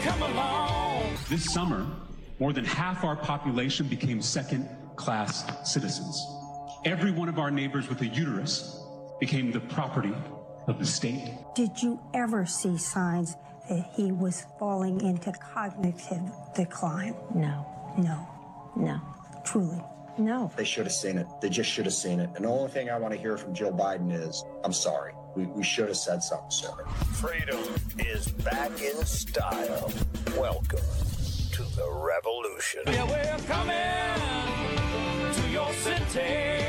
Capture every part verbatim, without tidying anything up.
come along. This summer, more than half our population became second-class citizens. Every one of our neighbors with a uterus became the property of the state. Did you ever see signs that he was falling into cognitive decline? No. No. No. Truly. No. They should have seen it. They just should have seen it. And the only thing I want to hear from Joe Biden is, I'm sorry. We, we should have said something sooner. Freedom is back in style. Welcome to the revolution. Yeah, we're coming to your city.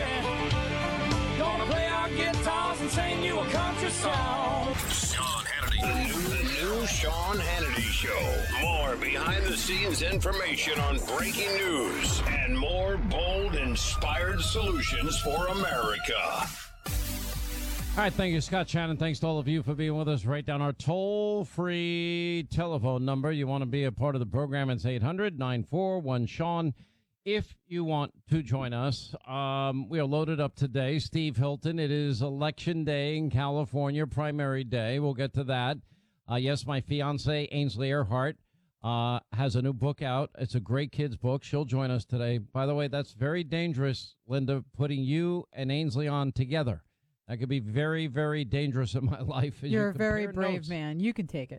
Gonna play our guitars and sing you a country song. Sean Hannity. The new, the new Sean Hannity Show. More behind-the-scenes information on breaking news and more bold, inspired solutions for America. All right, thank you, Scott Shannon. Thanks to all of you for being with us. Write down our toll-free telephone number. You want to be a part of the program, it's eight hundred, nine four one, Sean. If you want to join us, um, we are loaded up today. Steve Hilton, it is Election Day in California, primary day. We'll get to that. Uh, yes, my fiance, Ainsley Earhart, uh, has a new book out. It's a great kid's book. She'll join us today. By the way, that's very dangerous, Linda, putting you and Ainsley on together. That could be very, very dangerous in my life. You're you a very brave notes. man. You can take it.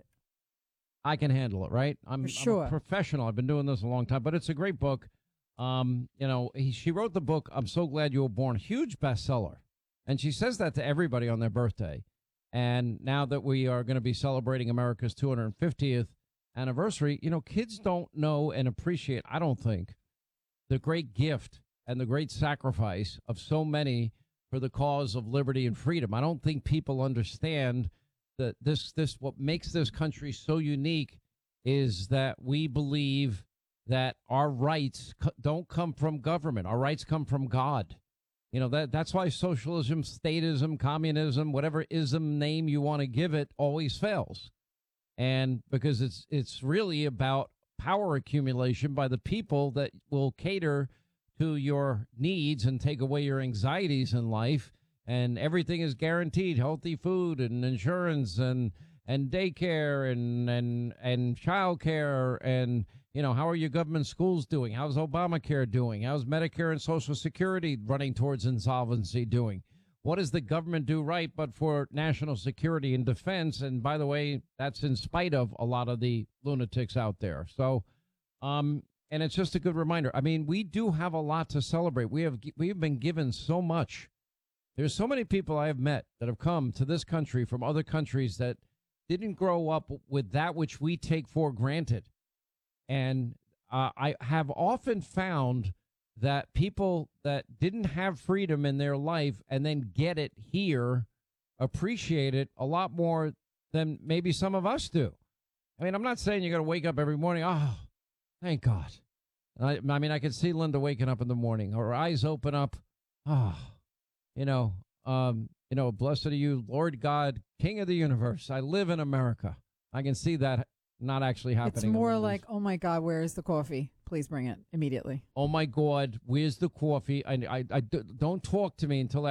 I can handle it, right? I'm, For sure. I'm a professional. I've been doing this a long time, but it's a great book. Um, you know, he, she wrote the book, I'm So Glad You Were Born, huge bestseller. And she says that to everybody on their birthday. And now that we are going to be celebrating America's two hundred fiftieth anniversary, you know, kids don't know and appreciate, I don't think, the great gift and the great sacrifice of so many for the cause of liberty and freedom. I don't think people understand that this, this, what makes this country so unique is that we believe that our rights co- don't come from government. Our rights come from God. You know, that that's why socialism, statism, communism, whatever ism name you want to give it, always fails. And because it's it's really about power accumulation by the people that will cater to your needs and take away your anxieties in life. And everything is guaranteed, healthy food and insurance and and daycare and and and childcare and, you know, how are your government schools doing? How's Obamacare doing? How's Medicare and Social Security running towards insolvency doing? What does the government do right but for national security and defense? And by the way, that's in spite of a lot of the lunatics out there. So, um, and it's just a good reminder. I mean, we do have a lot to celebrate. We have we have been given so much. There's so many people I have met that have come to this country from other countries that didn't grow up with that which we take for granted. And uh, I have often found that people that didn't have freedom in their life and then get it here appreciate it a lot more than maybe some of us do. I mean, I'm not saying you got to wake up every morning. Oh, thank God. I, I mean, I can see Linda waking up in the morning. Her eyes open up. Oh, you know, um, you know, blessed are you, Lord God, King of the universe. I live in America. I can see that not actually happening. It's more like, oh my God, where is the coffee? Please bring it immediately. Oh my God, where's the coffee? I, I, I don't talk to me until